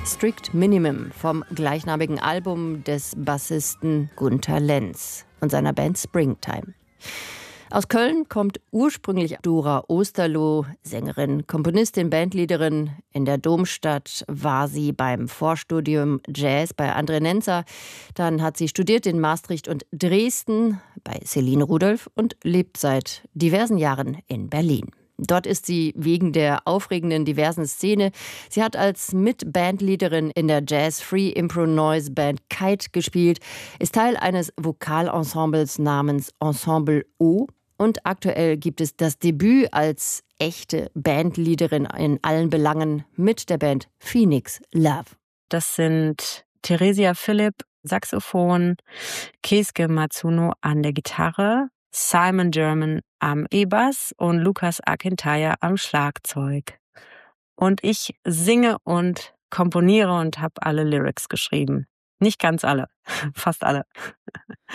Strict Minimum vom gleichnamigen Album des Bassisten Gunter Lenz und seiner Band Springtime. Aus Köln kommt ursprünglich Dora Osterloh, Sängerin, Komponistin, Bandleaderin. In der Domstadt war sie beim Vorstudium Jazz bei André Nenzer. Dann hat sie studiert in Maastricht und Dresden bei Celine Rudolph und lebt seit diversen Jahren in Berlin. Dort ist sie wegen der aufregenden diversen Szene. Sie hat als Mitbandleaderin in der Jazz Free Impro Noise Band Kite gespielt, ist Teil eines Vokalensembles namens Ensemble O. Und aktuell gibt es das Debüt als echte Bandleaderin in allen Belangen mit der Band Phoenix Love. Das sind Theresia Philipp, Saxophon, Keisuke Matsuno an der Gitarre, Simon German am E-Bass und Lukas Akintaya am Schlagzeug. Und ich singe und komponiere und habe alle Lyrics geschrieben. Nicht ganz alle, fast alle.